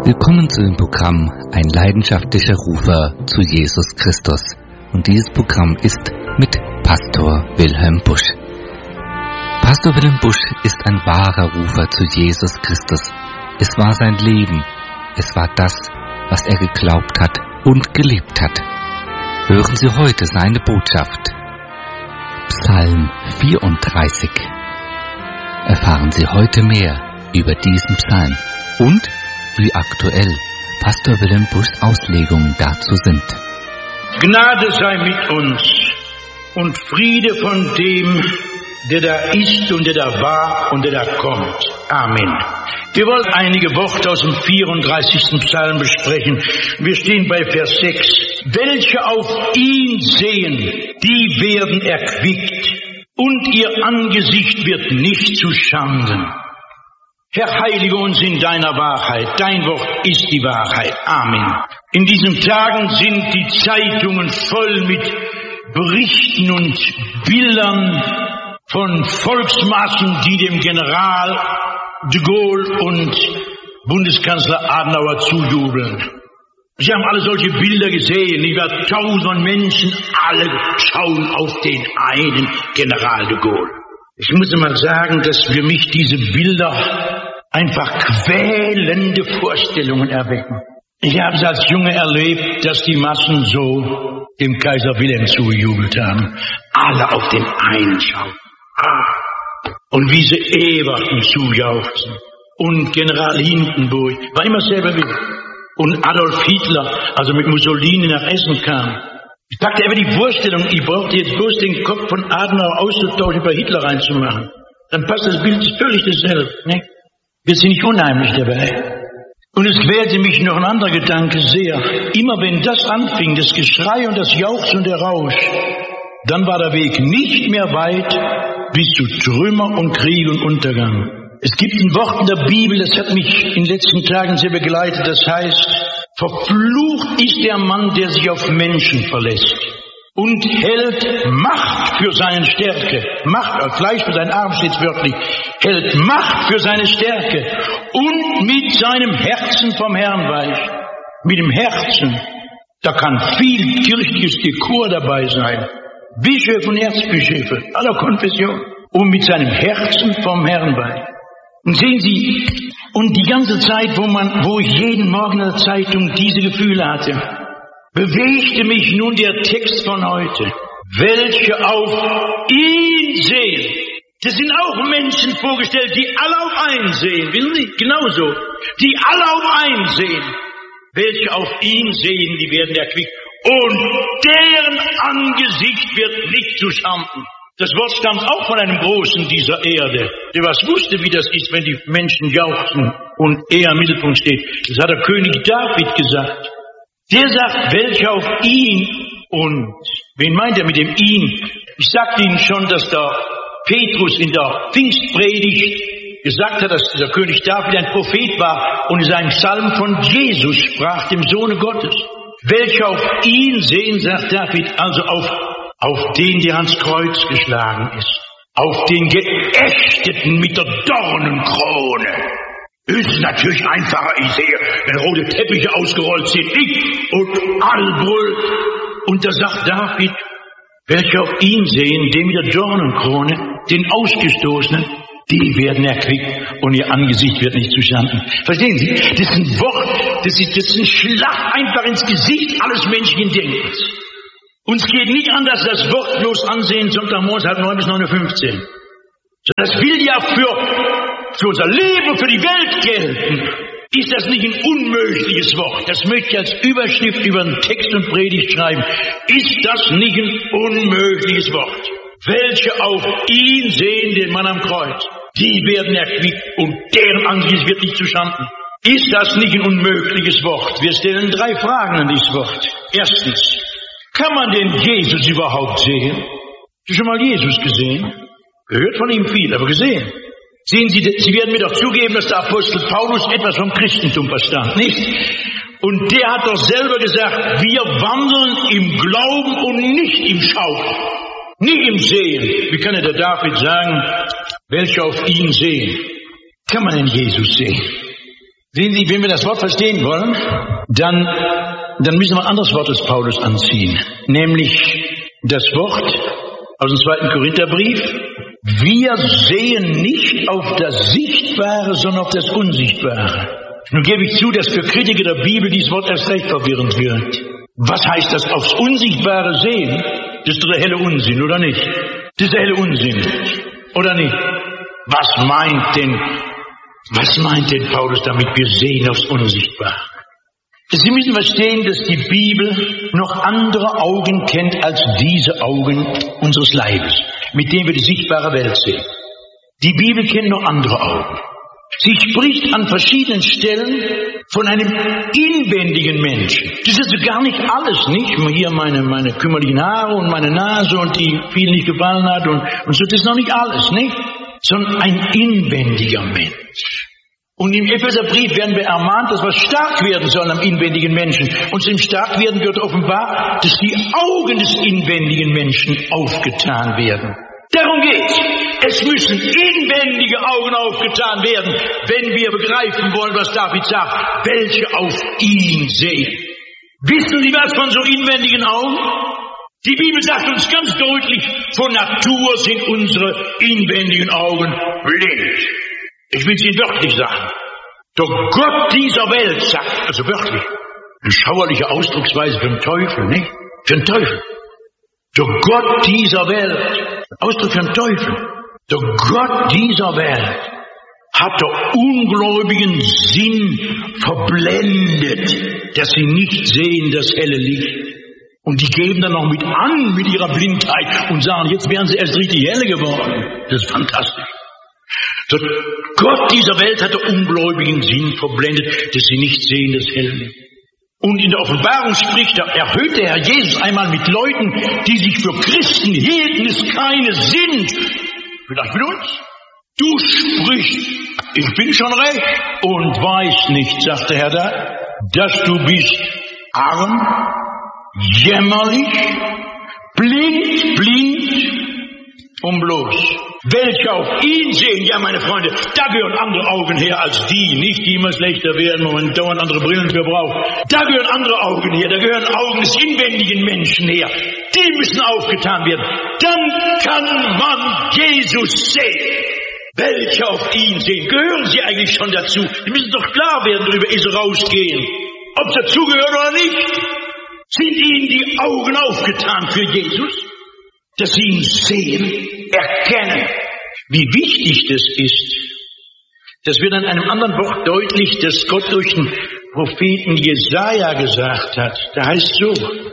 Willkommen zu dem Programm Ein leidenschaftlicher Rufer zu Jesus Christus. Und dieses Programm ist mit Pastor Wilhelm Busch. Pastor Wilhelm Busch ist ein wahrer Rufer zu Jesus Christus. Es war sein Leben. Es war das, was er geglaubt hat und gelebt hat. Hören Sie heute seine Botschaft. Psalm 34. Erfahren Sie heute mehr über diesen Psalm und wie aktuell Pastor Wilhelm Buschs Auslegungen dazu sind. Gnade sei mit uns und Friede von dem, der da ist und der da war und der da kommt. Amen. Wir wollen einige Worte aus dem 34. Psalm besprechen. Wir stehen bei Vers 6. Welche auf ihn sehen, die werden erquickt, und ihr Angesicht wird nicht zu Schanden. Herr, heilige uns in deiner Wahrheit. Dein Wort ist die Wahrheit. Amen. In diesen Tagen sind die Zeitungen voll mit Berichten und Bildern von Volksmassen, die dem General de Gaulle und Bundeskanzler Adenauer zujubeln. Sie haben alle solche Bilder gesehen, über 1000 Menschen, alle schauen auf den einen General de Gaulle. Ich muss mal sagen, dass für mich diese Bilder einfach quälende Vorstellungen erwecken. Ich habe es als Junge erlebt, dass die Massen so dem Kaiser Wilhelm zugejubelt haben. Alle auf den einen schauen. Und wie sie Everton zujauchzen. Und General Hindenburg, war immer selber wieder. Und Adolf Hitler, also mit Mussolini nach Essen kam. Ich packte einfach die Vorstellung, ich brauchte jetzt bloß den Kopf von Adenauer auszutauschen, bei Hitler reinzumachen. Dann passt das Bild völlig dasselbe. Ne? Wird sie nicht unheimlich dabei? Und es quälte mich noch ein anderer Gedanke sehr. Immer wenn das anfing, das Geschrei und das Jauchzen und der Rausch, dann war der Weg nicht mehr weit bis zu Trümmer und Krieg und Untergang. Es gibt ein Wort in der Bibel, das hat mich in den letzten Tagen sehr begleitet, das heißt, verflucht ist der Mann, der sich auf Menschen verlässt und hält Macht für seine Stärke. Macht, Fleisch für seinen Arm steht wörtlich, hält Macht für seine Stärke und mit seinem Herzen vom Herrn weicht. Mit dem Herzen, da kann viel kirchliches Dekor dabei sein. Bischöfe und Erzbischöfe aller Konfession und mit seinem Herzen vom Herrn weicht. Und sehen Sie, und die ganze Zeit, wo ich jeden Morgen in der Zeitung diese Gefühle hatte, bewegte mich nun der Text von heute. Welche auf ihn sehen. Das sind auch Menschen vorgestellt, die alle auf einen sehen. Wissen Sie? Genauso. Die alle auf einen sehen. Welche auf ihn sehen, die werden erquickt. Und deren Angesicht wird nicht zu Schanden. Das Wort stammt auch von einem Großen dieser Erde, der was wusste, wie das ist, wenn die Menschen jauchzen und er im Mittelpunkt steht. Das hat der König David gesagt. Der sagt, welcher auf ihn und, wen meint er mit dem ihn? Ich sagte Ihnen schon, dass der Petrus in der Pfingstpredigt gesagt hat, dass dieser König David ein Prophet war und in seinem Psalm von Jesus sprach, dem Sohne Gottes. Welcher auf ihn sehen, sagt David, also auf den, der ans Kreuz geschlagen ist, auf den Geächteten mit der Dornenkrone. Ist natürlich einfacher, ich sehe, wenn rote Teppiche ausgerollt sind, ich und Albrüll. Und da sagt David, welche auf ihn sehen, den mit der Dornenkrone, den Ausgestoßenen, die werden erquickt und ihr Angesicht wird nicht zu Schanden. Verstehen Sie? Das ist ein Wort, das ist ein Schlag einfach ins Gesicht alles menschlichen Denkens. Uns geht nicht an, dass das Wort bloß ansehen, Sonntagmorgens 8:30 bis 9:15 Uhr. Das will ja für unser Leben, für die Welt gelten. Ist das nicht ein unmögliches Wort? Das möchte ich als Überschrift über einen Text und Predigt schreiben. Ist das nicht ein unmögliches Wort? Welche auf ihn sehen, den Mann am Kreuz, die werden erquickt und deren Angesicht wird nicht zu Schanden. Ist das nicht ein unmögliches Wort? Wir stellen 3 Fragen an dieses Wort. Erstens, kann man denn Jesus überhaupt sehen? Hast du schon mal Jesus gesehen? Gehört von ihm viel, aber gesehen. Sehen Sie, Sie werden mir doch zugeben, dass der Apostel Paulus etwas vom Christentum verstand, nicht? Und der hat doch selber gesagt, wir wandeln im Glauben und nicht im Schauen, nicht im Sehen. Wie kann der David sagen, welche auf ihn sehen? Kann man denn Jesus sehen? Sehen Sie, wenn wir das Wort verstehen wollen, dann müssen wir ein anderes Wort des Paulus anziehen, nämlich das Wort aus dem 2. Korintherbrief: Wir sehen nicht auf das Sichtbare, sondern auf das Unsichtbare. Nun gebe ich zu, dass für Kritiker der Bibel dieses Wort erst recht verwirrend wird. Was heißt das aufs Unsichtbare sehen? Das ist doch der helle Unsinn, oder nicht? Das ist der helle Unsinn, oder nicht? Was meint denn Paulus damit, wir sehen aufs Unsichtbare? Sie müssen verstehen, dass die Bibel noch andere Augen kennt als diese Augen unseres Leibes, mit denen wir die sichtbare Welt sehen. Die Bibel kennt noch andere Augen. Sie spricht an verschiedenen Stellen von einem inwendigen Menschen. Das ist gar nicht alles, nicht? Hier meine kümmerlichen Haare und meine Nase und die vielen nicht gefallen hat und so, das ist noch nicht alles, nicht? Sondern ein inwendiger Mensch. Und im Epheserbrief werden wir ermahnt, dass wir stark werden sollen am inwendigen Menschen. Und zum Starkwerden wird offenbar, dass die Augen des inwendigen Menschen aufgetan werden. Darum geht's. Es müssen inwendige Augen aufgetan werden, wenn wir begreifen wollen, was David sagt, welche auf ihn sehen. Wissen Sie was von so inwendigen Augen? Die Bibel sagt uns ganz deutlich, von Natur sind unsere inwendigen Augen blind. Ich will es Ihnen wörtlich sagen. Der Gott dieser Welt sagt, also wörtlich, eine schauerliche Ausdrucksweise für den Teufel, nicht? Für den Teufel. Der Gott dieser Welt, Ausdruck für den Teufel. Der Gott dieser Welt hat der ungläubigen Sinn verblendet, dass sie nicht sehen das helle Licht. Und die geben dann noch mit an mit ihrer Blindheit und sagen, jetzt wären sie erst richtig helle geworden. Das ist fantastisch. Der Gott dieser Welt hat der ungläubigen Sinn verblendet, dass sie nicht sehen das helle Licht. Und in der Offenbarung erhöht der Herr Jesus einmal mit Leuten, die sich für Christen hielten, es keine sind. Vielleicht mit uns. Du sprichst, ich bin schon recht und weiß nicht, sagt der Herr da, dass du bist arm, jämmerlich, blind und bloß. Welche auf ihn sehen, ja meine Freunde, da gehören andere Augen her als die, nicht die immer schlechter werden, wo man dauernd andere Brillen für braucht. Da gehören andere Augen her, da gehören Augen des inwendigen Menschen her. Die müssen aufgetan werden. Dann kann man Jesus sehen. Welche auf ihn sehen, gehören sie eigentlich schon dazu? Die müssen doch klar werden darüber, ehe sie rausgehen. Ob sie dazugehören oder nicht. Sind ihnen die Augen aufgetan für Jesus? Dass sie ihn sehen, erkennen, wie wichtig das ist. Das wird an einem anderen Wort deutlich, das Gott durch den Propheten Jesaja gesagt hat. Da heißt so,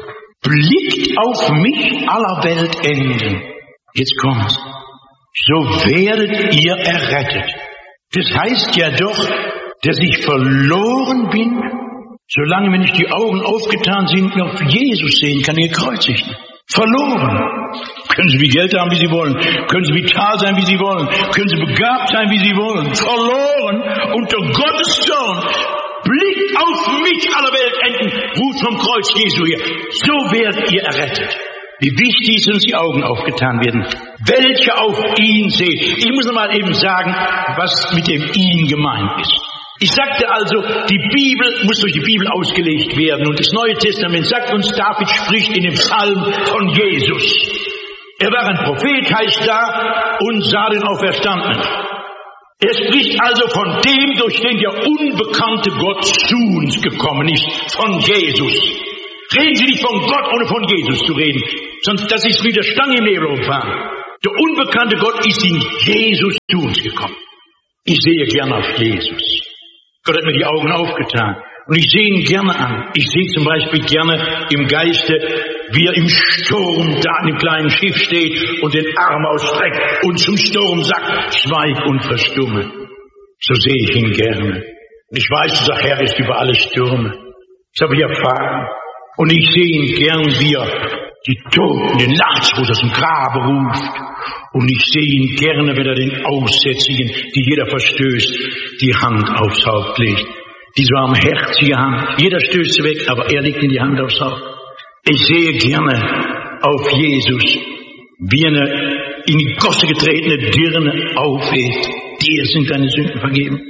blickt auf mich aller Weltenden. Jetzt kommt's. So werdet ihr errettet. Das heißt ja doch, dass ich verloren bin, solange mir nicht die Augen aufgetan sind, noch Jesus sehen kann, den Gekreuzigten. Verloren. Können Sie wie Geld haben, wie Sie wollen. Können Sie vital sein, wie Sie wollen. Können Sie begabt sein, wie Sie wollen. Verloren unter Gottes Zorn. Blickt auf mich, aller Weltenden, ruft vom Kreuz Jesu her. So werdet ihr errettet. Wie wichtig ist, dass die Augen aufgetan werden. Welche auf ihn sehen. Ich muss noch mal eben sagen, was mit dem ihn gemeint ist. Ich sagte also, die Bibel muss durch die Bibel ausgelegt werden. Und das Neue Testament sagt uns, David spricht in dem Psalm von Jesus. Er war ein Prophet, heißt da, und sah den Auferstandenen. Er spricht also von dem, durch den der unbekannte Gott zu uns gekommen ist, von Jesus. Reden Sie nicht von Gott, ohne von Jesus zu reden. Sonst, das ist wie der Stange im Nebel umfahren. Der unbekannte Gott ist in Jesus zu uns gekommen. Ich sehe gerne auf Jesus. Gott hat mir die Augen aufgetan. Und ich sehe ihn gerne an. Ich sehe zum Beispiel gerne im Geiste, wie er im Sturm da in dem kleinen Schiff steht und den Arm ausstreckt und zum Sturm sagt, schweig und verstumme. So sehe ich ihn gerne. Und ich weiß, dass der Herr ist über alle Stürme. Das habe ich erfahren. Und ich sehe ihn gern, wie er die Toten, den Lazarus aus dem Grabe ruft. Und ich sehe ihn gerne, wenn er den Aussätzigen, die jeder verstößt, die Hand aufs Haupt legt. Diese warmherzige Hand. Jeder stößt sie weg, aber er legt ihm die Hand aufs Haupt. Ich sehe gerne auf Jesus, wie eine in die Gosse getretene Dirne aufhebt. Dir sind deine Sünden vergeben.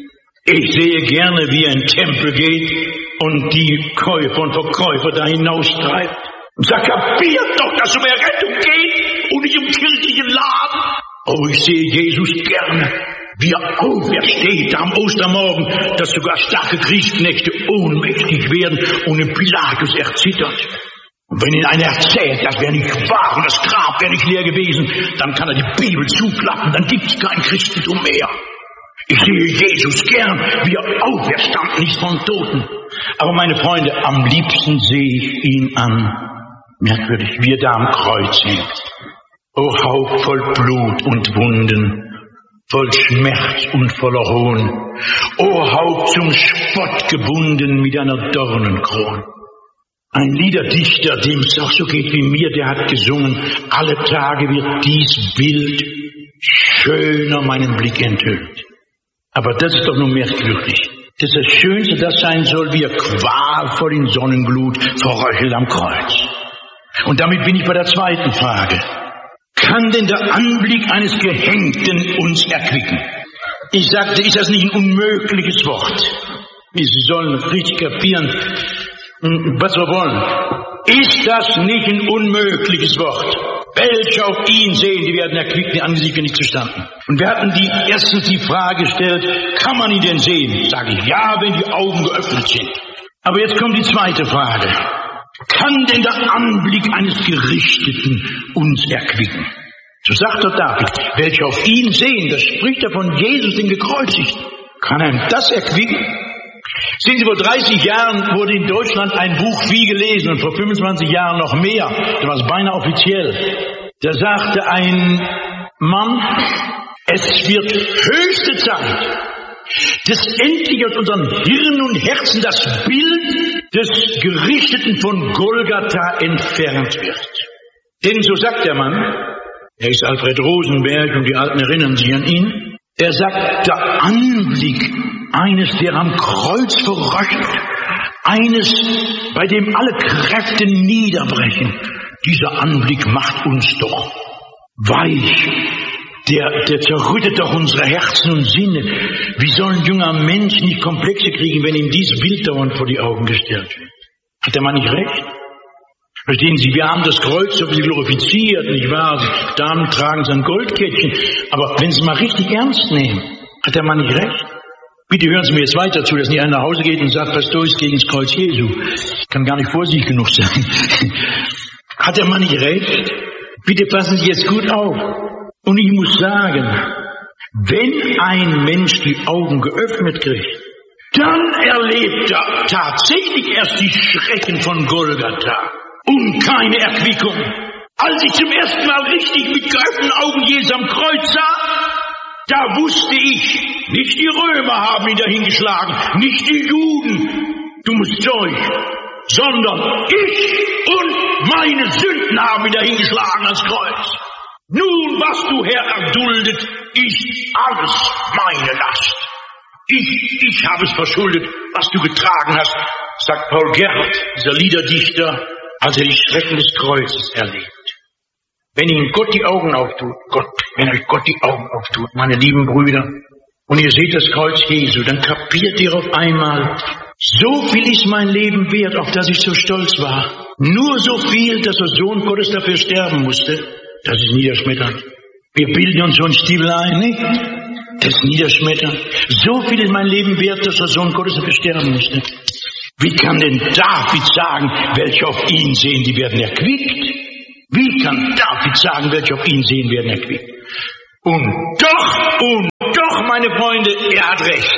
Ich sehe gerne, wie er in den Tempel geht und die Käufer und Verkäufer da hinaustreibt. Und sagt, kapiert doch, dass es um Errettung geht und nicht um kirchlichen Laden. Oh, ich sehe Jesus gerne, wie er aufersteht am Ostermorgen, dass sogar starke Kriegsknechte ohnmächtig werden und im Pilatus erzittert. Und wenn ihn einer erzählt, das wäre nicht wahr und das Grab wäre nicht leer gewesen, dann kann er die Bibel zuklappen, dann gibt es kein Christentum mehr. Ich sehe Jesus gern, wie er auferstanden ist von Toten. Aber meine Freunde, am liebsten sehe ich ihn an. Merkwürdig, wie er da am Kreuz hängt. O Haupt voll Blut und Wunden, voll Schmerz und voller Hohn. O Haupt zum Spott gebunden mit einer Dornenkron. Ein Liederdichter, dem es auch so geht wie mir, der hat gesungen, alle Tage wird dies Bild schöner meinen Blick enthüllt. Aber das ist doch nur merkwürdig. Das ist das Schönste, das sein soll, wie er qualvoll in Sonnenglut verröchelt am Kreuz. Und damit bin ich bei der zweiten Frage. Kann denn der Anblick eines Gehängten uns erquicken? Ich sagte, ist das nicht ein unmögliches Wort? Sie sollen richtig kapieren, was wir wollen. Ist das nicht ein unmögliches Wort? Welche auf ihn sehen, die werden erquickt, die Angesichter nicht zustanden. Und wir hatten erstens die Frage gestellt, kann man ihn denn sehen? Sage ich, ja, wenn die Augen geöffnet sind. Aber jetzt kommt die zweite Frage. Kann denn der Anblick eines Gerichteten uns erquicken? So sagt doch David, welche auf ihn sehen, das spricht er von Jesus, den Gekreuzigten. Kann einem das erquicken? Sehen Sie, vor 30 Jahren wurde in Deutschland ein Buch viel gelesen und vor 25 Jahren noch mehr. Das war beinahe offiziell. Da sagte ein Mann, es wird höchste Zeit, dass endlich aus unseren Hirn und Herzen das Bild des Gerichteten von Golgatha entfernt wird. Denn so sagt der Mann, er ist Alfred Rosenberg und die Alten erinnern sich an ihn, er sagt, der Anblick eines, der am Kreuz verröchelt, eines, bei dem alle Kräfte niederbrechen, dieser Anblick macht uns doch weich. Der zerrüttet doch unsere Herzen und Sinne. Wie soll ein junger Mensch nicht Komplexe kriegen, wenn ihm dieses Bild dauernd vor die Augen gestellt wird? Hat der Mann nicht recht? Verstehen Sie, wir haben das Kreuz so viel glorifiziert, nicht wahr? Die Damen tragen sein Goldkettchen. Aber wenn Sie es mal richtig ernst nehmen, hat der Mann nicht recht? Bitte hören Sie mir jetzt weiter zu, dass nicht einer nach Hause geht und sagt, Pastor ist gegen das Kreuz Jesu. Ich kann gar nicht vorsichtig genug sein. Hat der Mann nicht recht? Bitte passen Sie jetzt gut auf. Und ich muss sagen, wenn ein Mensch die Augen geöffnet kriegt, dann erlebt er tatsächlich erst die Schrecken von Golgatha und keine Erquickung. Als ich zum ersten Mal richtig mit geöffneten Augen Jesus am Kreuz sah, da wusste ich, nicht die Römer haben ihn dahingeschlagen, nicht die Juden, du musst durch, sondern ich und meine Sünden haben ihn dahingeschlagen ans Kreuz. Nun, was du, Herr, erduldet, ist alles meine Last. Ich habe es verschuldet, was du getragen hast, sagt Paul Gerhardt, dieser Liederdichter, als er die Schrecken des Kreuzes erlebt. Wenn Ihnen Gott die Augen auftut, wenn euch Gott die Augen auftut, meine lieben Brüder, und ihr seht das Kreuz Jesu, dann kapiert ihr auf einmal, so viel ist mein Leben wert, auf das ich so stolz war. Nur so viel, dass der Sohn Gottes dafür sterben musste. Das ist niederschmetternd. Wir bilden uns so ein Stiefel ein, nicht? Das ist niederschmetternd. So viel ist mein Leben wert, dass der Sohn Gottes dafür sterben musste. Wie kann denn David sagen, welche auf ihn sehen, die werden erquickt? Wie kann David sagen, welche auf ihn sehen, werden erquickt? Und doch, meine Freunde, er hat recht.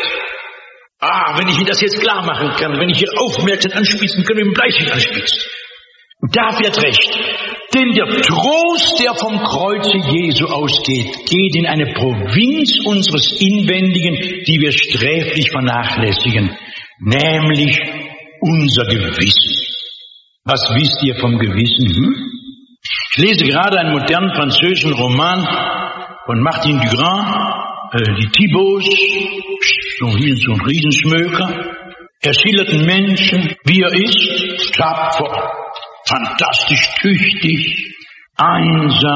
Wenn ich Ihnen das jetzt klar machen kann, wenn ich hier aufmerksam anspitzen kann, mit dem Bleistift anspitzen. David hat recht. Denn der Trost, der vom Kreuze Jesu ausgeht, geht in eine Provinz unseres Inwendigen, die wir sträflich vernachlässigen, nämlich unser Gewissen. Was wisst ihr vom Gewissen? Ich lese gerade einen modernen französischen Roman von Martin Dugras, die Thibauts, so ein Riesenschmöker. Er schildert einen Menschen, wie er ist, tapfer, fantastisch tüchtig,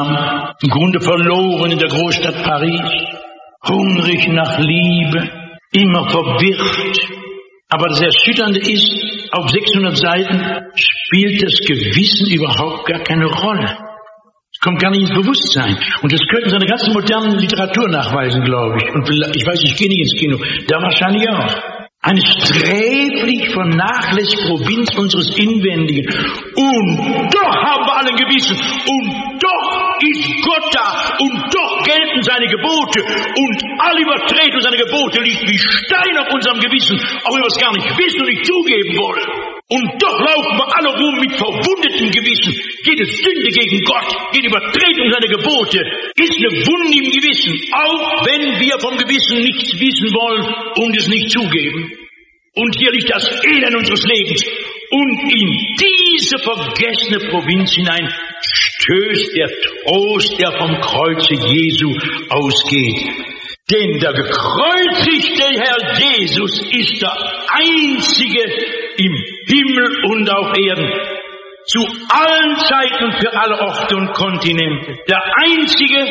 einsam, im Grunde verloren in der Großstadt Paris, hungrig nach Liebe, immer verwirrt. Aber das Erschütternde ist, auf 600 Seiten spielt das Gewissen überhaupt gar keine Rolle. Es kommt gar nicht ins Bewusstsein. Und das könnten Sie in der ganzen modernen Literatur nachweisen, glaube ich. Und ich weiß, ich gehe nicht ins Kino, da wahrscheinlich auch. Eine sträflich vernachlässigte Provinz unseres Inwendigen. Und doch haben wir alle ein Gewissen. Und doch ist Gott da. Und doch gelten seine Gebote. Und alle Übertretung seiner Gebote liegt wie Stein auf unserem Gewissen, auch wenn wir es gar nicht wissen und nicht zugeben wollen. Und doch laufen wir alle rum mit verwundetem Gewissen. Jede Sünde gegen Gott, jede Übertretung seiner Gebote ist eine Wunde im Gewissen, auch wenn wir vom Gewissen nichts wissen wollen und es nicht zugeben. Und hier liegt das Elend unseres Lebens. Und in diese vergessene Provinz hinein stößt der Trost, der vom Kreuze Jesu ausgeht. Denn der gekreuzigte Herr Jesus ist der Einzige im Himmel und auf Erden, zu allen Zeiten und für alle Orte und Kontinente. Der Einzige,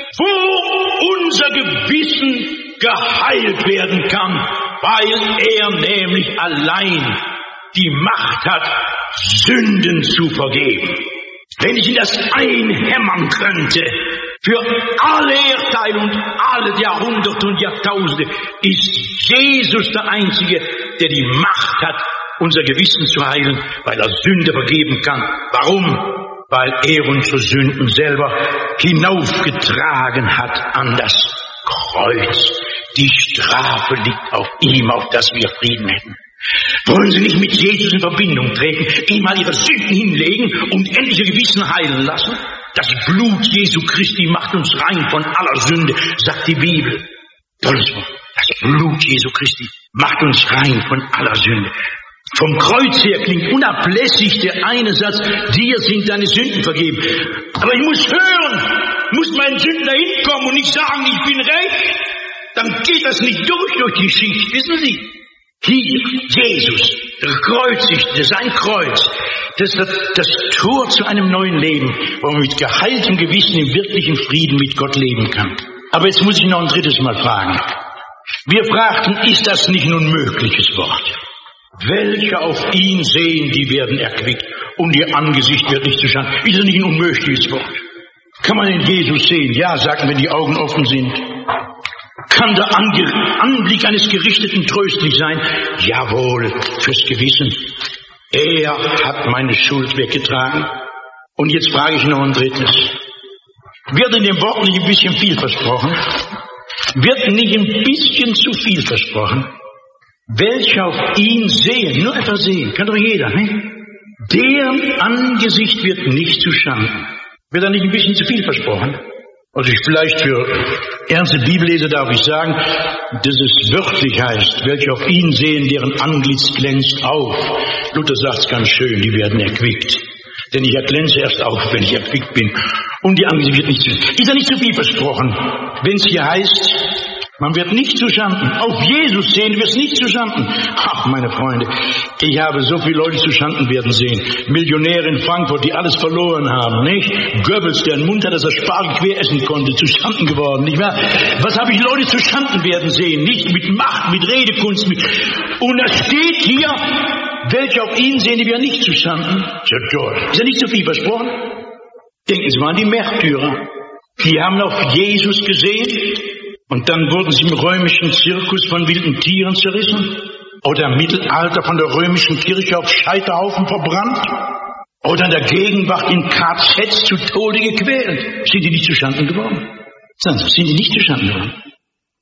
wo unser Gewissen geheilt werden kann, weil er nämlich allein die Macht hat, Sünden zu vergeben. Wenn ich in das einhämmern könnte, für alle Erdteile und alle Jahrhunderte und Jahrtausende ist Jesus der Einzige, der die Macht hat, unser Gewissen zu heilen, weil er Sünde vergeben kann. Warum? Weil er unsere Sünden selber hinaufgetragen hat an das Kreuz. Die Strafe liegt auf ihm, auf dass wir Frieden hätten. Wollen Sie nicht mit Jesus in Verbindung treten, ihm mal Ihre Sünden hinlegen und endlich Ihr Gewissen heilen lassen? Das Blut Jesu Christi macht uns rein von aller Sünde, sagt die Bibel. Tolles Wort. Das Blut Jesu Christi macht uns rein von aller Sünde. Vom Kreuz her klingt unablässig der eine Satz, dir sind deine Sünden vergeben. Aber ich muss hören, muss meinen Sünden dahin kommen und nicht sagen, ich bin recht. Dann geht das nicht durch die Schicht, wissen Sie? Hier, Jesus, der Gekreuzigte, sein Kreuz, das ist das Tor zu einem neuen Leben, wo man mit geheiltem Gewissen im wirklichen Frieden mit Gott leben kann. Aber jetzt muss ich noch ein drittes Mal fragen. Wir fragten, ist das nicht nun mögliches Wort? Welche auf ihn sehen, die werden erquickt und ihr Angesicht wird nicht zu Schanden. Ist das nicht ein unmögliches Wort? Kann man den Jesus sehen? Ja, sagen, wenn die Augen offen sind. Kann der Anblick eines Gerichteten tröstlich sein? Jawohl, fürs Gewissen. Er hat meine Schuld weggetragen. Und jetzt frage ich noch ein drittes. Wird in dem Wort nicht ein bisschen viel versprochen? Wird nicht ein bisschen zu viel versprochen? Welche auf ihn sehen, nur etwas sehen, kann doch jeder, ne? Deren Angesicht wird nicht zu Schanden. Wird da nicht ein bisschen zu viel versprochen? Also vielleicht für ernste Bibelleser darf ich sagen, dass es wörtlich heißt, welche auf ihn sehen, deren Antlitz glänzt auf. Luther sagt es ganz schön, die werden erquickt. Denn ich erglänze erst auf, wenn ich erquickt bin. Und die Angesicht wird nicht zu Schanden. Ist ja nicht zu viel versprochen, wenn es hier heißt, man wird nicht zu Schanden. Auf Jesus sehen wird es nicht zu Schanden. Ach, meine Freunde, ich habe so viele Leute zu Schanden werden sehen. Millionäre in Frankfurt, die alles verloren haben, nicht? Goebbels, der einen Mund hat, dass er Spargel quer essen konnte, zu Schanden geworden, nicht wahr? Was habe ich Leute zu Schanden werden sehen? Nicht mit Macht, mit Redekunst, Und da steht hier, welche auf ihn sehen, die werden nicht zu Schanden. Ist ja nicht so viel versprochen? Denken Sie mal an die Märtyrer. Die haben auf Jesus gesehen. Und dann wurden sie im römischen Zirkus von wilden Tieren zerrissen. Oder im Mittelalter von der römischen Kirche auf Scheiterhaufen verbrannt. Oder in der Gegenwart in KZs zu Tode gequält. Sind die nicht zu Schanden geworden? Sind die nicht zu Schanden geworden?